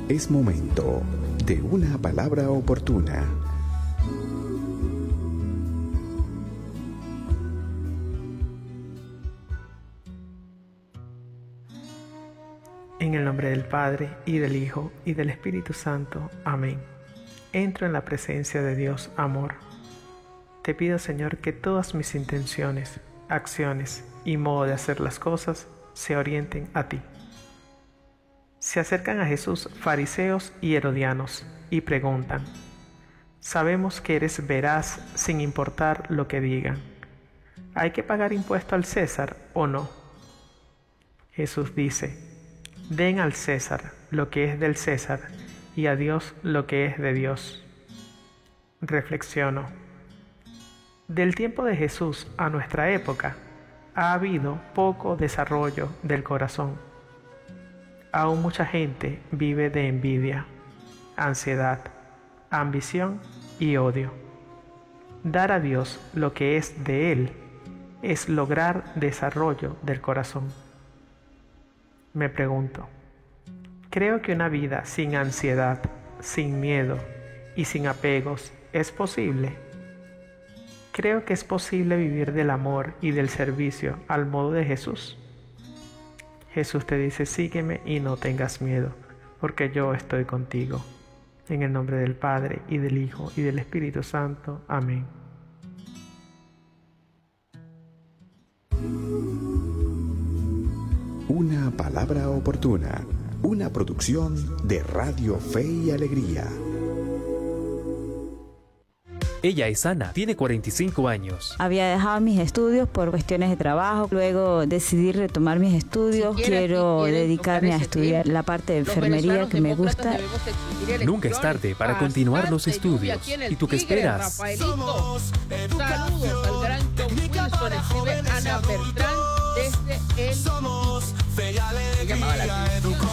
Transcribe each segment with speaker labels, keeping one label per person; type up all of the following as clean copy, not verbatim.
Speaker 1: Es momento de una palabra oportuna.
Speaker 2: En el nombre del Padre, y del Hijo, y del Espíritu Santo. Amén. Entro en la presencia de Dios, amor. Te pido, Señor, que todas mis intenciones, acciones y modo de hacer las cosas se orienten a ti. Se acercan a Jesús fariseos y herodianos y preguntan: sabemos que eres veraz sin importar lo que digan. ¿Hay que pagar impuesto al César o no? Jesús dice: den al César lo que es del César y a Dios lo que es de Dios. Reflexiono. Del tiempo de Jesús a nuestra época ha habido poco desarrollo del corazón. Aún mucha gente vive de envidia, ansiedad, ambición y odio. Dar a Dios lo que es de Él es lograr desarrollo del corazón. Me pregunto, ¿creo que una vida sin ansiedad, sin miedo y sin apegos es posible? ¿Creo que es posible vivir del amor y del servicio al modo de Jesús? Jesús te dice: sígueme y no tengas miedo, porque yo estoy contigo. En el nombre del Padre, y del Hijo, y del Espíritu Santo. Amén.
Speaker 1: Una palabra oportuna. Una producción de Radio Fe y Alegría.
Speaker 3: Ella es Ana, tiene 45 años.
Speaker 4: Había dejado mis estudios por cuestiones de trabajo, luego decidí retomar mis estudios. Quiero dedicarme a estudiar la parte de enfermería que me gusta.
Speaker 3: Nunca es tarde para continuar los estudios. ¿Y tú qué esperas?
Speaker 5: Saludos al gran John Wilson, escribe Ana Bertrán desde el... Se llamaba la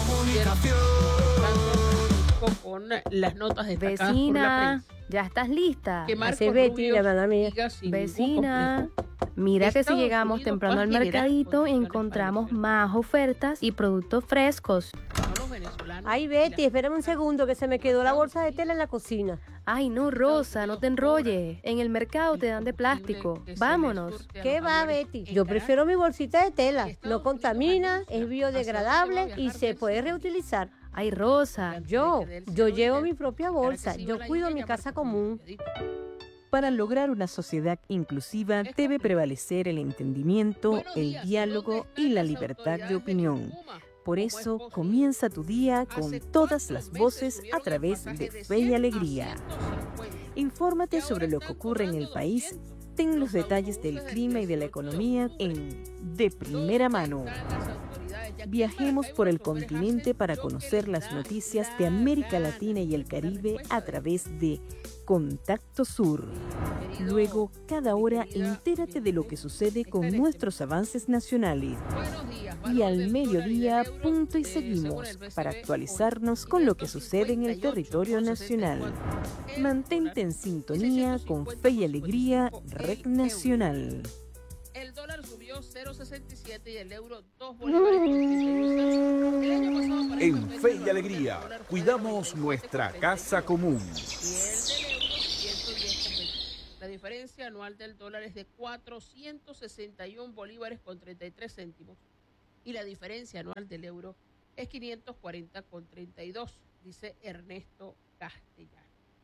Speaker 5: con las notas destacadas por la
Speaker 6: Vecina, ya estás lista.
Speaker 5: Que Marco
Speaker 7: Así Betty,
Speaker 5: Rubio
Speaker 7: llamada mía.
Speaker 5: diga sin ningún
Speaker 6: Vecina,
Speaker 5: complejo.
Speaker 6: mira que si
Speaker 5: Estados
Speaker 6: llegamos
Speaker 5: Unidos
Speaker 6: temprano
Speaker 5: va a
Speaker 6: al
Speaker 5: generar
Speaker 6: mercadito
Speaker 5: condiciones
Speaker 6: encontramos
Speaker 5: para el
Speaker 6: más ofertas y productos frescos.
Speaker 5: Son los venezolanos
Speaker 7: Ay,
Speaker 5: y
Speaker 7: Betty, espérame un segundo que se me quedó la bolsa de tela en la cocina.
Speaker 6: Ay no, Rosa, no te enrolles. En el mercado te dan de plástico. Vámonos.
Speaker 7: ¿Qué va, Betty? Yo prefiero mi bolsita de tela. No contamina, es biodegradable y se puede reutilizar.
Speaker 6: Ay, Rosa.
Speaker 7: Yo llevo mi propia bolsa. Yo cuido mi casa común.
Speaker 8: Para lograr una sociedad inclusiva debe prevalecer el entendimiento, el diálogo y la libertad de opinión. Por eso, comienza tu día con todas las voces a través de Fe y Alegría. Infórmate sobre lo que ocurre en el país, ten los detalles del clima y de la economía en De Primera Mano. Viajemos por el continente para conocer las noticias de América Latina y el Caribe a través de Contacto Sur. Luego, cada hora, entérate de lo que sucede con nuestros avances nacionales. Y al mediodía, punto y seguimos, para actualizarnos con lo que sucede en el territorio nacional. Mantente en sintonía con Fe y Alegría, Red Nacional.
Speaker 5: El dólar subió 0,67 y el euro 2 bolívares con 31 centavos. El año pasado para
Speaker 9: En
Speaker 5: estos
Speaker 9: Fe
Speaker 5: meses,
Speaker 9: y Alegría, cuidamos nuestra casa común.
Speaker 5: y el del euro 110,20. La diferencia anual del dólar es de 461 bolívares con 33 céntimos y la diferencia anual del euro es 540,32, dice Ernesto Castellano.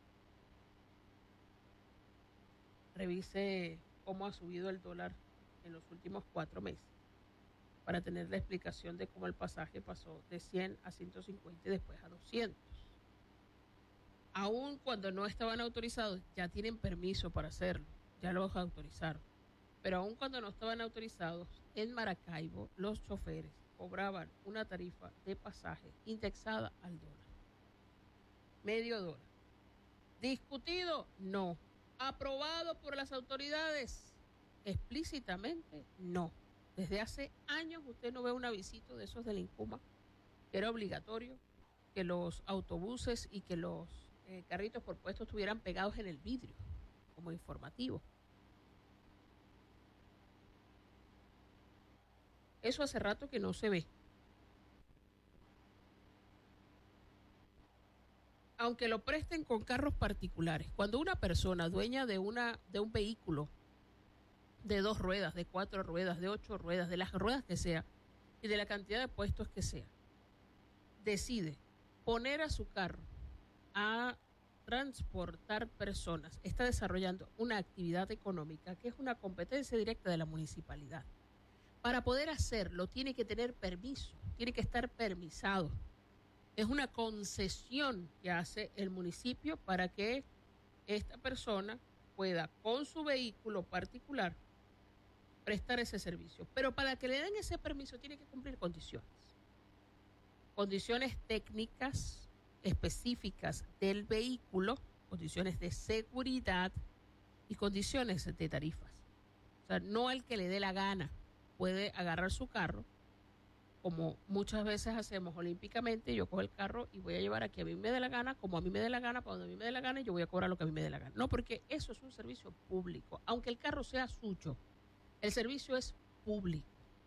Speaker 5: Revise cómo ha subido el dólar en los últimos 4 meses para tener la explicación de cómo el pasaje pasó de 100 a 150 y después a 200. Aún cuando no estaban autorizados, ya tienen permiso para hacerlo, ya los autorizaron. Pero aún cuando no estaban autorizados, en Maracaibo los choferes cobraban una tarifa de pasaje indexada al dólar. Medio dólar. ¿Discutido? No. ¿Aprobado por las autoridades? Explícitamente, no. Desde hace años usted no ve un avisito de esos del INCUMA, que era obligatorio que los autobuses y que los carritos por puesto estuvieran pegados en el vidrio, como informativo. Eso hace rato que no se ve. aunque lo presten con carros particulares, cuando una persona dueña de un vehículo de 2 ruedas, de 4 ruedas, de 8 ruedas, de las ruedas que sea y de la cantidad de puestos que sea, decide poner a su carro a transportar personas, está desarrollando una actividad económica que es una competencia directa de la municipalidad. Para poder hacerlo tiene que tener permiso, tiene que estar permisado. Es una concesión que hace el municipio para que esta persona pueda, con su vehículo particular, prestar ese servicio. Pero para que le den ese permiso tiene que cumplir condiciones. Condiciones técnicas específicas del vehículo, condiciones de seguridad y condiciones de tarifas. O sea, no el que le dé la gana puede agarrar su carro, como muchas veces hacemos olímpicamente. Yo cojo el carro y voy a llevar aquí a mí me dé la gana, como a mí me dé la gana, cuando a mí me dé la gana, y yo voy a cobrar lo que a mí me dé la gana. No, porque eso es un servicio público. Aunque el carro sea suyo, el servicio es público.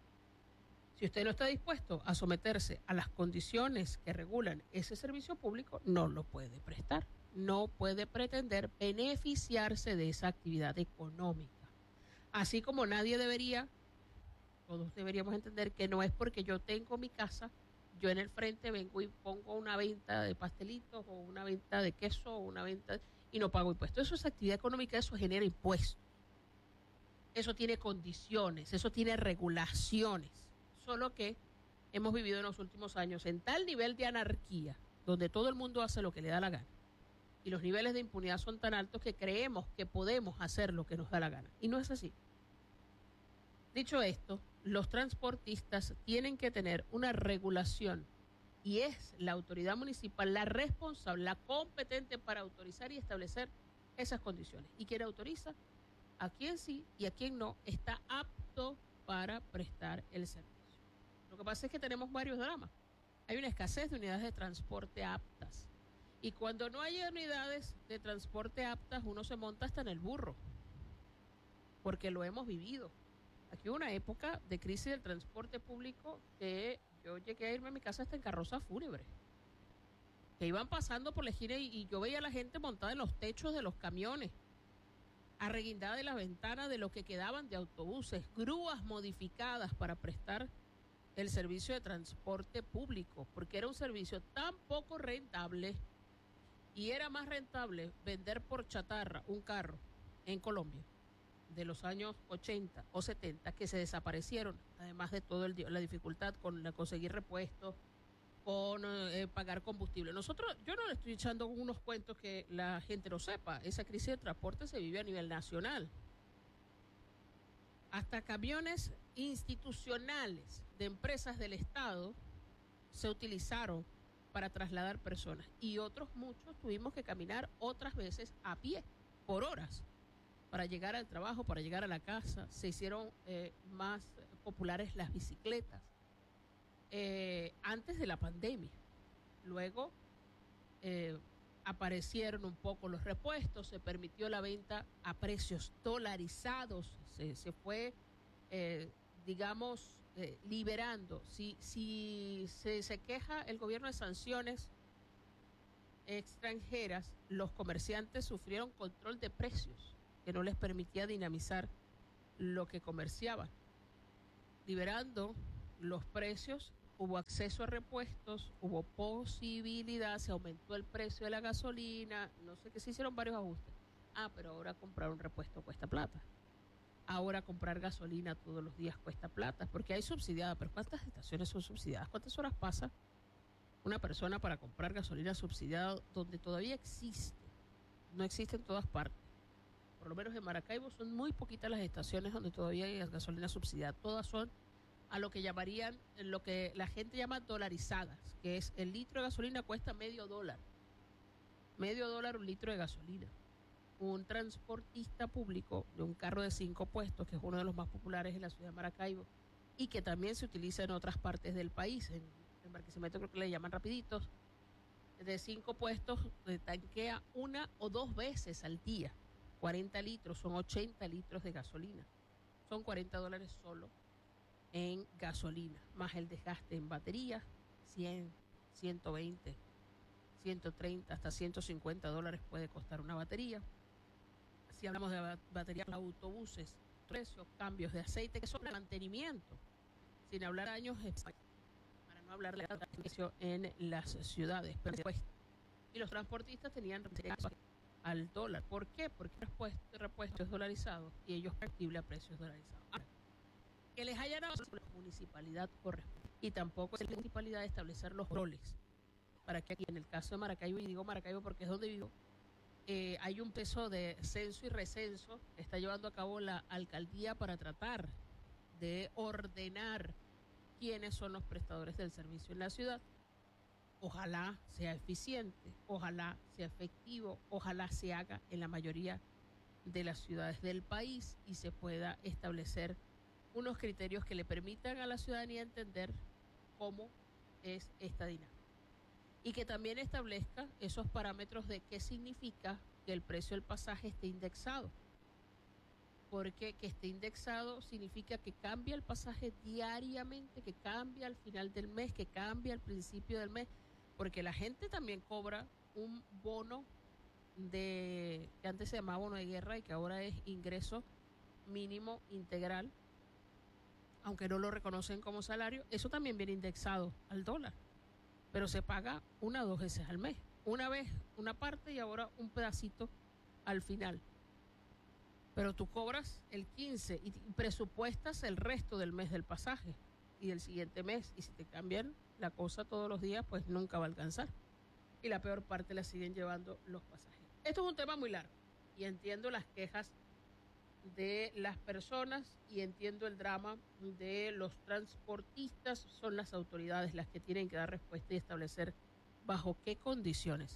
Speaker 5: Si usted no está dispuesto a someterse a las condiciones que regulan ese servicio público, no lo puede prestar. No puede pretender beneficiarse de esa actividad económica. Así como nadie debería, todos deberíamos entender que no es porque yo tengo mi casa, yo en el frente vengo y pongo una venta de pastelitos o una venta de queso o una venta y no pago impuestos. Eso es actividad económica, eso genera impuestos. Eso tiene condiciones, eso tiene regulaciones. Solo que hemos vivido en los últimos años en tal nivel de anarquía, donde todo el mundo hace lo que le da la gana. Y los niveles de impunidad son tan altos que creemos que podemos hacer lo que nos da la gana. Y no es así. Dicho esto, los transportistas tienen que tener una regulación y es la autoridad municipal la responsable, la competente para autorizar y establecer esas condiciones. Y quien autoriza, a quien sí y a quien no, está apto para prestar el servicio. Lo que pasa es que tenemos varios dramas. Hay una escasez de unidades de transporte aptas. Y cuando no hay unidades de transporte aptas, uno se monta hasta en el burro. Porque lo hemos vivido. Aquí hubo una época de crisis del transporte público que yo llegué a irme a mi casa hasta en carroza fúnebre. Que iban pasando por la esquina y yo veía a la gente montada en los techos de los camiones, arreguindada de las ventanas de lo que quedaban de autobuses, grúas modificadas para prestar el servicio de transporte público, porque era un servicio tan poco rentable y era más rentable vender por chatarra un carro en Colombia de los años 80 o 70 que se desaparecieron, además de toda la dificultad con conseguir repuestos, con pagar combustible. Yo no le estoy echando unos cuentos que la gente no sepa. Esa crisis de transporte se vive a nivel nacional. Hasta camiones institucionales de empresas del Estado se utilizaron para trasladar personas y otros muchos tuvimos que caminar otras veces a pie por horas para llegar al trabajo, para llegar a la casa. Se hicieron más populares las bicicletas antes de la pandemia. Luego aparecieron un poco los repuestos, se permitió la venta a precios dolarizados, se fue, liberando. Si se queja el gobierno de sanciones extranjeras, los comerciantes sufrieron control de precios que no les permitía dinamizar lo que comerciaban. Liberando los precios, hubo acceso a repuestos, hubo posibilidad, se aumentó el precio de la gasolina, no sé qué, se hicieron varios ajustes. Pero ahora comprar un repuesto cuesta plata. Ahora comprar gasolina todos los días cuesta plata, porque hay subsidiada, pero ¿cuántas estaciones son subsidiadas? ¿Cuántas horas pasa una persona para comprar gasolina subsidiada donde todavía existe? No existe en todas partes. Por lo menos en Maracaibo son muy poquitas las estaciones donde todavía hay gasolina subsidiada. Todas son a lo que llamarían, lo que la gente llama dolarizadas, que es el litro de gasolina cuesta $0.50. $0.50 un litro de gasolina. Un transportista público de un carro de 5 puestos, que es uno de los más populares en la ciudad de Maracaibo y que también se utiliza en otras partes del país, en Barquisimeto creo que le llaman rapiditos, de 5 puestos, tanquea 1 o 2 veces al día. 40 litros, son 80 litros de gasolina. Son $40 solo en gasolina, más el desgaste en baterías, 100, 120, 130 hasta $150 puede costar una batería. Si hablamos de baterías de autobuses, precios, cambios de aceite, que son el mantenimiento, sin hablar de años, para no hablar de precio en las ciudades. Y los transportistas tenían al dólar. ¿Por qué? Porque repuestos dolarizados y ellos factible a precios dolarizados. Que les haya dado la municipalidad corresponde. Y tampoco es la municipalidad establecer los roles para que aquí, en el caso de Maracaibo, y digo Maracaibo porque es donde vivo, hay un peso de censo y recenso que está llevando a cabo la alcaldía para tratar de ordenar quiénes son los prestadores del servicio en la ciudad. Ojalá sea eficiente, ojalá sea efectivo, ojalá se haga en la mayoría de las ciudades del país y se pueda establecer unos criterios que le permitan a la ciudadanía entender cómo es esta dinámica. Y que también establezca esos parámetros de qué significa que el precio del pasaje esté indexado. Porque que esté indexado significa que cambia el pasaje diariamente, que cambia al final del mes, que cambia al principio del mes, porque la gente también cobra un bono que antes se llamaba bono de guerra y que ahora es ingreso mínimo integral, aunque no lo reconocen como salario. Eso también viene indexado al dólar, pero se paga 1 o 2 veces al mes. Una vez una parte y ahora un pedacito al final. Pero tú cobras el 15 y presupuestas el resto del mes del pasaje y del siguiente mes. Y si te cambian la cosa todos los días, pues nunca va a alcanzar. Y la peor parte la siguen llevando los pasajeros. Esto es un tema muy largo y entiendo las quejas de las personas y entiendo el drama de los transportistas. Son las autoridades las que tienen que dar respuesta y establecer bajo qué condiciones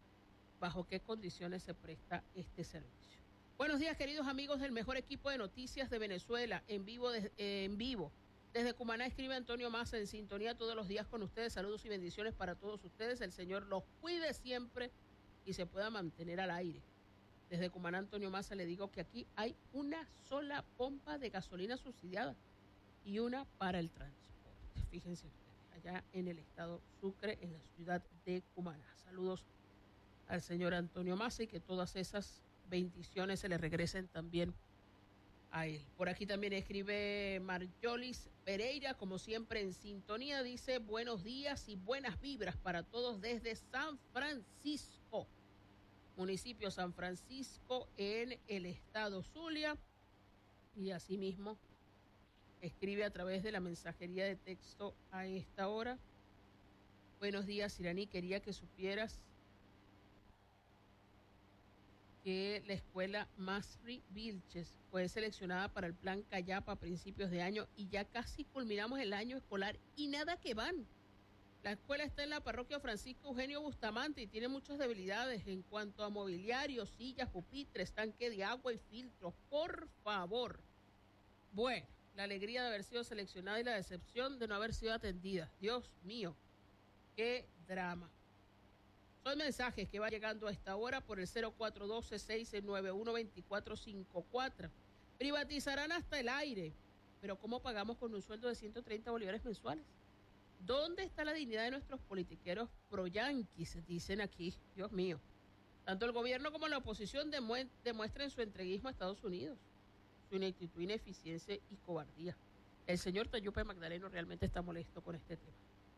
Speaker 5: se presta este servicio. Buenos días, queridos amigos del mejor equipo de noticias de Venezuela, en vivo. Desde Cumaná escribe Antonio Massa, en sintonía todos los días con ustedes. Saludos y bendiciones para todos ustedes. El Señor los cuide siempre y se pueda mantener al aire. Desde Cumaná, Antonio Massa, le digo que aquí hay una sola pompa de gasolina subsidiada y una para el transporte. Fíjense ustedes, allá en el estado Sucre, en la ciudad de Cumaná. Saludos al señor Antonio Massa y que todas esas bendiciones se le regresen también a él. Por aquí también escribe Marjolis Pereira, como siempre en sintonía, dice buenos días y buenas vibras para todos desde San Francisco, municipio San Francisco en el estado Zulia, y asimismo escribe a través de la mensajería de texto a esta hora. Buenos días, Iraní, quería que supieras que la escuela Masri Vilches fue seleccionada para el plan Cayapa a principios de año y ya casi culminamos el año escolar y nada que van. La escuela está en la parroquia Francisco Eugenio Bustamante y tiene muchas debilidades en cuanto a mobiliario, sillas, pupitres, tanque de agua y filtros. Por favor. Bueno, la alegría de haber sido seleccionada y la decepción de no haber sido atendida. Dios mío, qué drama. Son mensajes que va llegando a esta hora por el 0412-691-2454. Privatizarán hasta el aire, pero ¿cómo pagamos con un sueldo de 130 bolívares mensuales? ¿Dónde está la dignidad de nuestros politiqueros pro-yanquis? Dicen aquí, Dios mío. Tanto el gobierno como la oposición demuestran su entreguismo a Estados Unidos, su ineptitud, ineficiencia y cobardía. El señor Tayupe Magdaleno realmente está molesto con este tema.